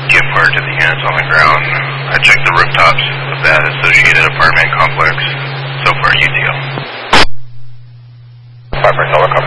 gift card to the units on the ground. I checked the rooftops of that associated apartment complex. So far, UTL. Apartment, North